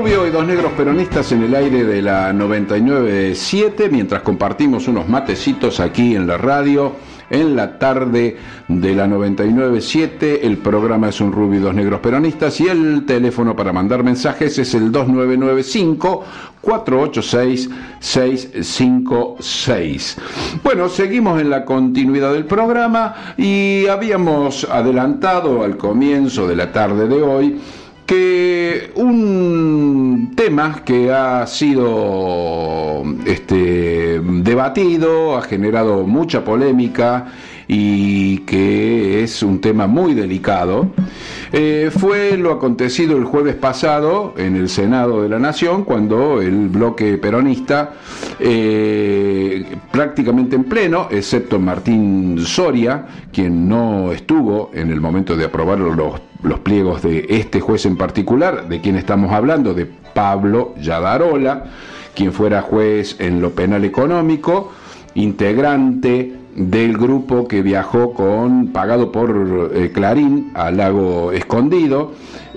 rubio y dos negros peronistas en el aire de la 99.7, mientras compartimos unos matecitos aquí en la radio, en la tarde de la 99.7. El programa es Un Rubio y Dos Negros Peronistas y el teléfono para mandar mensajes es el 2995-486-656. Bueno, seguimos en la continuidad del programa y habíamos adelantado al comienzo de la tarde de hoy que un tema que ha sido debatido, ha generado mucha polémica y que es un tema muy delicado, fue lo acontecido el jueves pasado en el Senado de la Nación, cuando el bloque peronista, prácticamente en pleno, excepto Martín Soria, quien no estuvo en el momento de aprobar los pliegos de este juez en particular, de quien estamos hablando, de Pablo Yadarola, quien fuera juez en lo penal económico, integrante del grupo que viajó pagado por Clarín al Lago Escondido,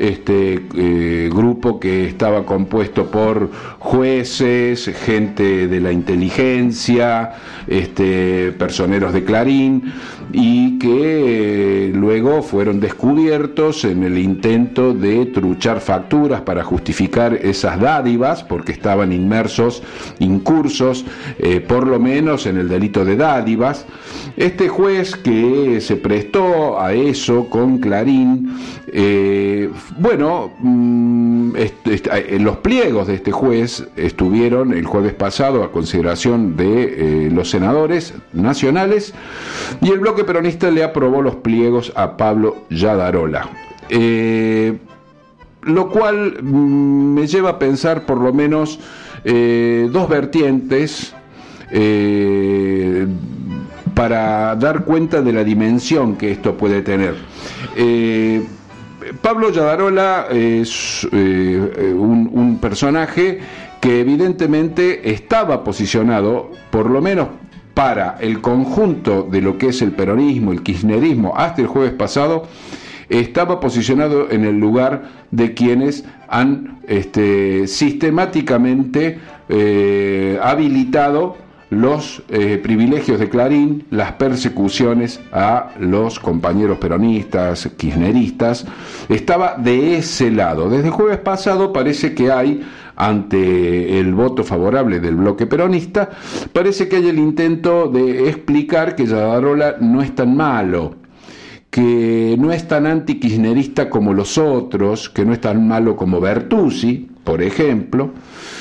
grupo que estaba compuesto por jueces, gente de la inteligencia, personeros de Clarín, y que luego fueron descubiertos en el intento de truchar facturas para justificar esas dádivas, porque estaban incursos, por lo menos en el delito de dádivas. Este juez que se prestó a eso con Clarín, los pliegos de este juez estuvieron el jueves pasado a consideración de los senadores nacionales y el bloque peronista le aprobó los pliegos a Pablo Yadarola. Lo cual me lleva a pensar por lo menos dos vertientes para dar cuenta de la dimensión que esto puede tener. Pablo Yadarola es un personaje que evidentemente estaba posicionado, por lo menos para el conjunto de lo que es el peronismo, el kirchnerismo, hasta el jueves pasado, estaba posicionado en el lugar de quienes han sistemáticamente habilitado los privilegios de Clarín, las persecuciones a los compañeros peronistas, kirchneristas. Estaba de ese lado. Desde el jueves pasado parece que hay, ante el voto favorable del bloque peronista, parece que hay el intento de explicar que Yadarola no es tan malo, que no es tan antikirchnerista como los otros, que no es tan malo como Bertuzzi, por ejemplo,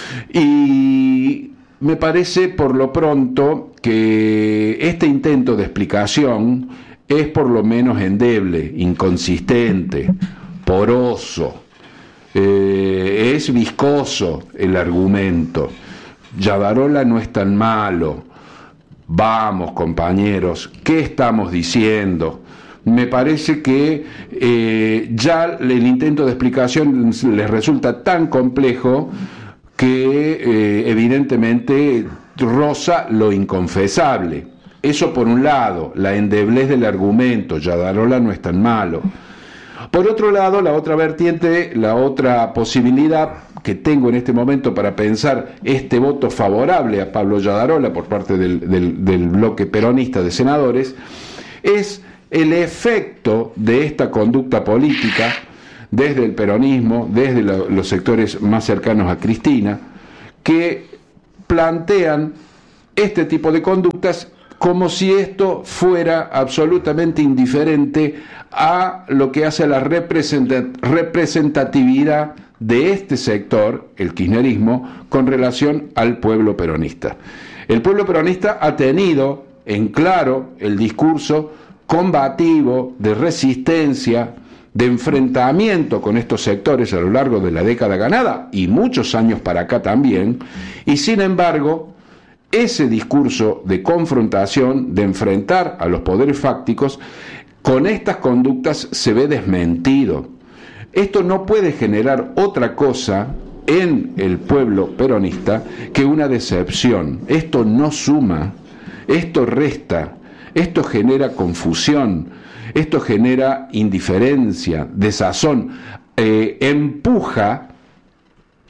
y me parece por lo pronto que este intento de explicación es por lo menos endeble, inconsistente, poroso, es viscoso el argumento. Yadarola no es tan malo. Vamos, compañeros, ¿qué estamos diciendo? Me parece que ya el intento de explicación les resulta tan complejo que evidentemente roza lo inconfesable. Eso por un lado, la endeblez del argumento, Yadarola no es tan malo. Por otro lado, la otra vertiente, la otra posibilidad que tengo en este momento para pensar este voto favorable a Pablo Yadarola por parte del bloque peronista de senadores, es el efecto de esta conducta política desde el peronismo, desde los sectores más cercanos a Cristina, que plantean este tipo de conductas como si esto fuera absolutamente indiferente a lo que hace a la representatividad de este sector, el kirchnerismo, con relación al pueblo peronista. El pueblo peronista ha tenido en claro el discurso combativo, de resistencia, de enfrentamiento con estos sectores a lo largo de la década ganada y muchos años para acá también, y sin embargo ese discurso de confrontación, de enfrentar a los poderes fácticos, con estas conductas se ve desmentido. Esto no puede generar otra cosa en el pueblo peronista que una decepción. Esto no suma, esto resta, esto genera confusión, esto genera indiferencia, desazón, empuja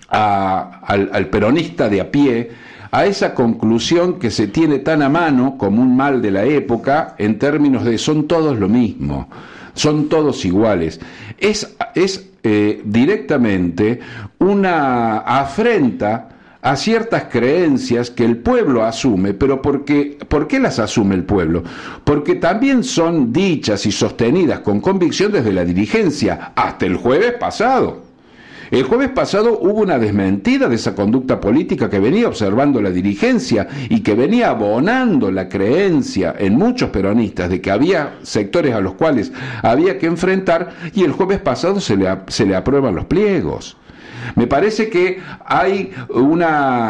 al peronista de a pie a esa conclusión que se tiene tan a mano como un mal de la época en términos de son todos lo mismo, son todos iguales. Es directamente una afrenta a ciertas creencias que el pueblo asume, pero ¿por qué las asume el pueblo? Porque también son dichas y sostenidas con convicción desde la dirigencia, hasta el jueves pasado. El jueves pasado hubo una desmentida de esa conducta política que venía observando la dirigencia y que venía abonando la creencia en muchos peronistas de que había sectores a los cuales había que enfrentar, y el jueves pasado se le aprueban los pliegos. Me parece que hay un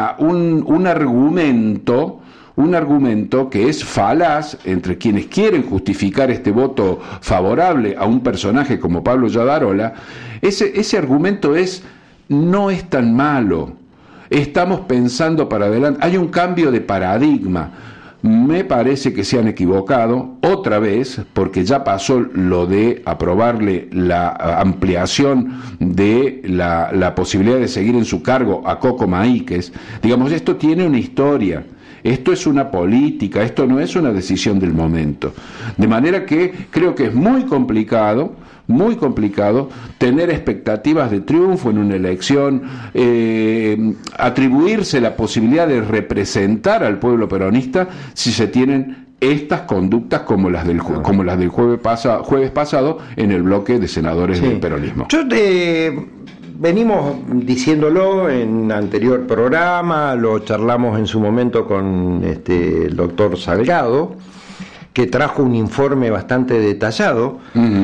argumento que es falaz entre quienes quieren justificar este voto favorable a un personaje como Pablo Yadarola. Ese argumento no es tan malo, estamos pensando para adelante, hay un cambio de paradigma. Me parece que se han equivocado otra vez, porque ya pasó lo de aprobarle la ampliación de la posibilidad de seguir en su cargo a Coco Maíquez. Digamos, esto tiene una historia. Esto es una política, esto no es una decisión del momento. De manera que creo que es muy complicado tener expectativas de triunfo en una elección, atribuirse la posibilidad de representar al pueblo peronista si se tienen estas conductas como las del jueves pasado en el bloque de senadores del peronismo. Venimos diciéndolo en anterior programa, lo charlamos en su momento con el doctor Salgado, que trajo un informe bastante detallado.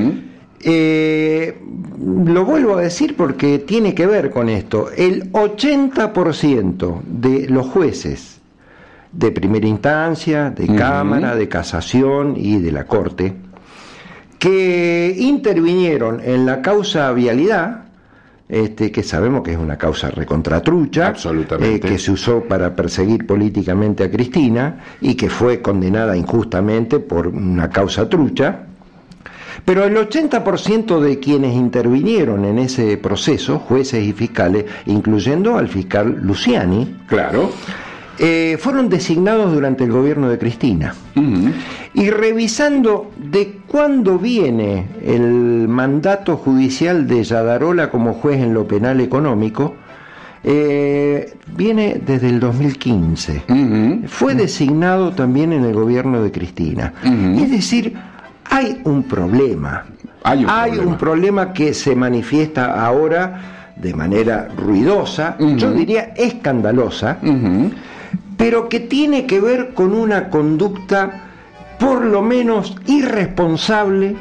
Lo vuelvo a decir porque tiene que ver con esto. El 80% de los jueces de primera instancia, de Cámara, de Casación y de la Corte, que intervinieron en la causa vialidad, que sabemos que es una causa recontratrucha, que se usó para perseguir políticamente a Cristina y que fue condenada injustamente por una causa trucha, pero el 80% de quienes intervinieron en ese proceso, jueces y fiscales, incluyendo al fiscal Luciani, claro, fueron designados durante el gobierno de Cristina. Y revisando de cuándo viene el mandato judicial de Yadarola como juez en lo penal económico, viene desde el 2015. Fue designado también en el gobierno de Cristina. Es decir, hay un problema. Hay un problema que se manifiesta ahora de manera ruidosa, yo diría escandalosa, pero que tiene que ver con una conducta por lo menos irresponsable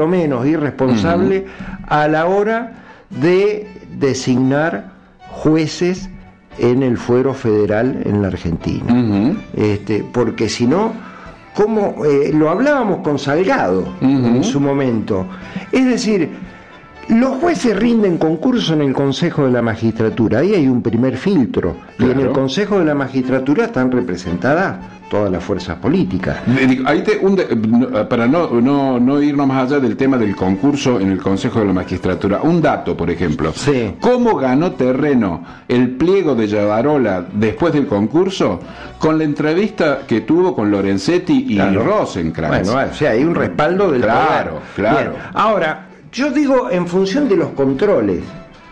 a la hora de designar jueces en el fuero federal en la Argentina. Porque si no, como lo hablábamos con Salgado en su momento, es decir, los jueces rinden concurso en el Consejo de la Magistratura, ahí hay un primer filtro, claro. Y en el Consejo de la Magistratura están representadas todas las fuerzas políticas. Para no irnos más allá del tema del concurso en el Consejo de la Magistratura, un dato, por ejemplo, sí. ¿Cómo ganó terreno el pliego de Yadarola después del concurso? Con la entrevista que tuvo con Lorenzetti y Rosenkrantz. Bueno, o sea, hay un respaldo del poder. Claro. Bien. Ahora, yo digo, en función de los controles,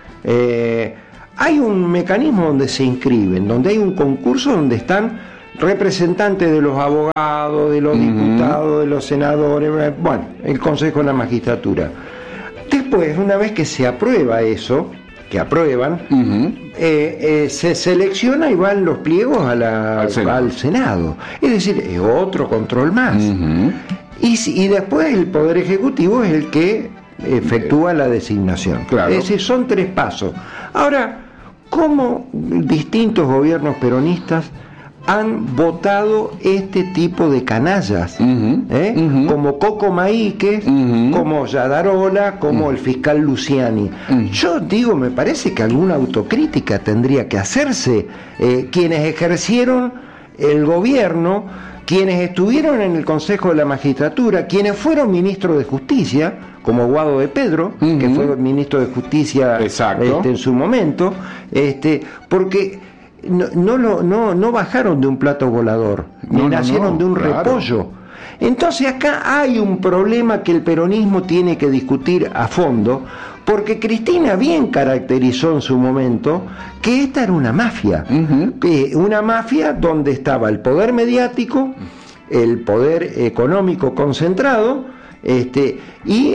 hay un mecanismo donde se inscriben, donde hay un concurso donde están representantes de los abogados, de los diputados, de los senadores, bueno, el Consejo de la Magistratura. Después, una vez que se aprueba eso, que aprueban, se selecciona y van los pliegos al Senado. Es decir, es otro control más. Y después el Poder Ejecutivo es el que efectúa la designación. Claro. Es decir, son 3 pasos. Ahora, ¿cómo distintos gobiernos peronistas han votado este tipo de canallas? Como Coco Maíquez, como Yadarola, como el fiscal Luciani. Yo digo, me parece que alguna autocrítica tendría que hacerse quienes ejercieron el gobierno quienes estuvieron en el Consejo de la Magistratura, quienes fueron ministros de Justicia, como Guado de Pedro, que fue ministro de Justicia en su momento, porque no bajaron de un plato volador, ni nacieron de un repollo. Entonces acá hay un problema que el peronismo tiene que discutir a fondo, porque Cristina bien caracterizó en su momento que esta era una mafia, una mafia donde estaba el poder mediático, el poder económico concentrado, y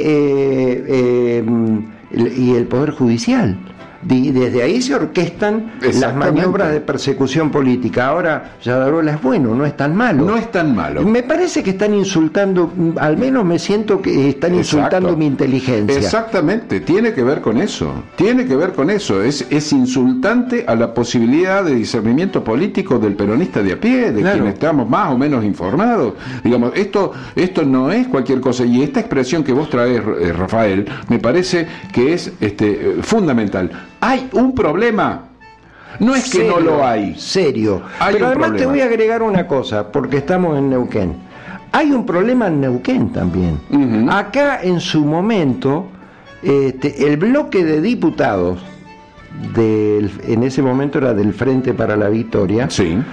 el poder judicial. Desde ahí se orquestan las maniobras de persecución política. Ahora, Yadarola es bueno, no es tan malo. No es tan malo. Me parece que están insultando, al menos me siento que están insultando mi inteligencia. Exactamente, tiene que ver con eso. Tiene que ver con eso. Es insultante a la posibilidad de discernimiento político del peronista de a pie, de quien estamos más o menos informados. Digamos, esto no es cualquier cosa. Y esta expresión que vos traes, Rafael, me parece que es fundamental. Hay un problema. No es que no lo hay. Serio. Pero además te voy a agregar una cosa, porque estamos en Neuquén. Hay un problema en Neuquén también. Acá en su momento, el bloque de diputados, en ese momento era del Frente para la Victoria,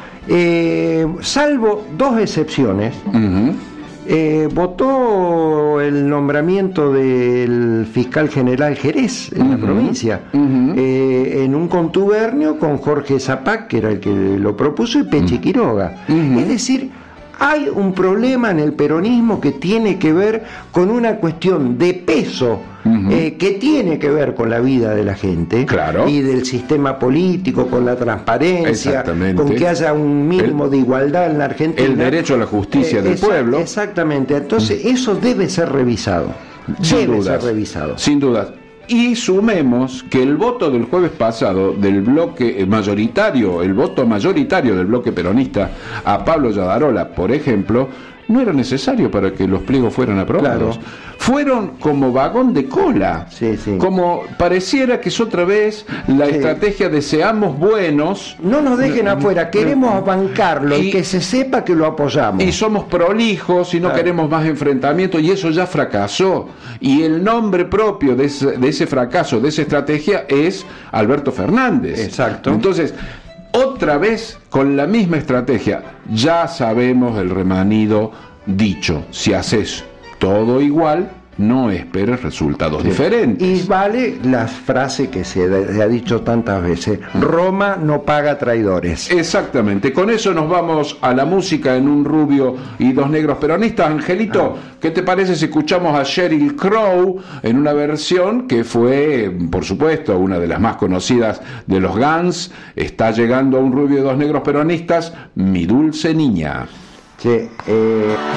salvo dos excepciones, votó el nombramiento del fiscal general Jerez en la provincia, en un contubernio con Jorge Zapac, que era el que lo propuso, y Peche Quiroga. Es decir, hay un problema en el peronismo que tiene que ver con una cuestión de peso, que tiene que ver con la vida de la gente y del sistema político, con la transparencia, con que haya un mínimo de igualdad en la Argentina. El derecho a la justicia del pueblo. Exactamente. Entonces, eso debe ser revisado. Sin duda. Y sumemos que el voto del jueves pasado del bloque mayoritario, el voto mayoritario del bloque peronista a Pablo Yadarola, por ejemplo, no era necesario para que los pliegos fueran aprobados. Fueron como vagón de cola. Como pareciera que es otra vez la estrategia de seamos buenos. No nos dejen afuera, queremos bancarlo y que se sepa que lo apoyamos. Y somos prolijos y no queremos más enfrentamiento, y eso ya fracasó. Y el nombre propio de ese fracaso, de esa estrategia, es Alberto Fernández. Exacto. Entonces, otra vez con la misma estrategia, ya sabemos el remanido dicho: si haces todo igual, no esperes resultados diferentes. Y vale la frase que se ha dicho tantas veces: Roma no paga traidores. Exactamente. Con eso nos vamos a la música en un rubio y dos negros peronistas. Angelito, ¿qué te parece si escuchamos a Sheryl Crow en una versión que fue, por supuesto, una de las más conocidas de los Guns? Está llegando a un rubio y dos negros peronistas, Mi dulce niña.